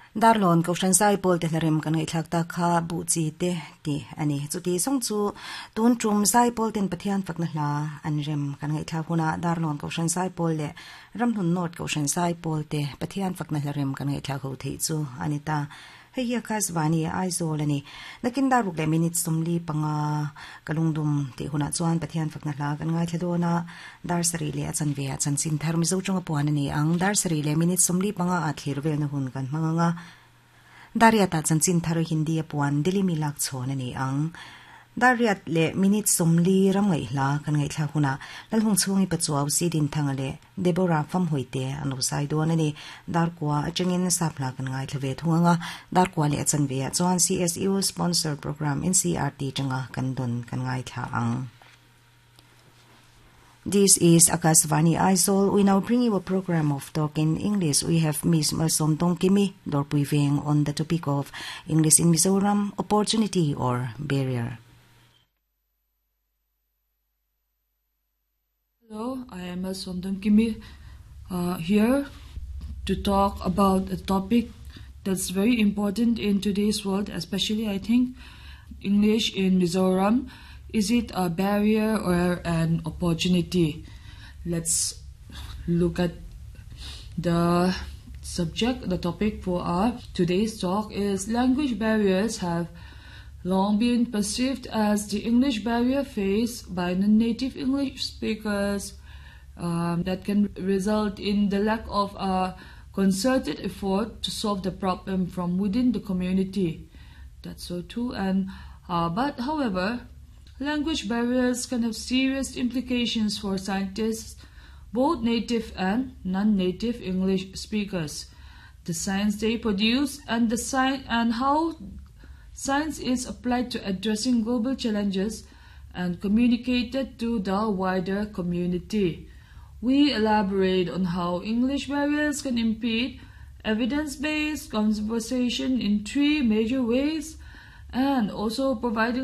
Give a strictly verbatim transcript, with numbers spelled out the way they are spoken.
Darlon ko shan sai pol te larim kan ngai thak ta kha bu chi te ti ani chuti song chu tun trum sai pol ten pathian fakna hla an rem kan ngai thak huna darlon ko shan sai pol le ram hun not ko shan sai pol te pathian fakna hla rem kan ngai thak ho thei chu anita hei hi khas wani ai zo lani nakin daruk le minute sumli panga kalungdum te huna chuan pathian fakna hla kan ngai thadona dar sari le achan ve achan sin tharmi zo chunga puan ani ang dar sari le minute sumli panga a thlir ve na hun kan manga Dariata chanchin tharo hindi puan dili milak chhon ani ang Dariat le minute somli ram ngai hla kan ngai thla huna lalhung chungi pachuaw sidin thangale Deborah fam hoite anu sai don ani dar kwa achingin sapla kan ngai thlave thunga dar kwa le chanve chuan C S U sponsored program N C R T changa kan don kan ngai thla ang This is Akasvani Aizol. We now bring you a program of Talk in English. We have Miss Malsom Tongkimi Dorpuiveng on the topic of English in Mizoram, opportunity or barrier. Hello, I am Malsom Tongkimi uh, here to talk about a topic that's very important in today's world, especially I think English in Mizoram. Is it a barrier or an opportunity? Let's look at the subject, the topic for our today's talk is language barriers have long been perceived as the English barrier faced by non-native English speakers um, that can result in the lack of a concerted effort to solve the problem from within the community. That's so true. And uh, but however, language barriers can have serious implications for scientists, both native and non-native English speakers. The science they produce and the science and how science is applied to addressing global challenges and communicated to the wider community. We elaborate on how English barriers can impede evidence-based conversation in three major ways, and also providing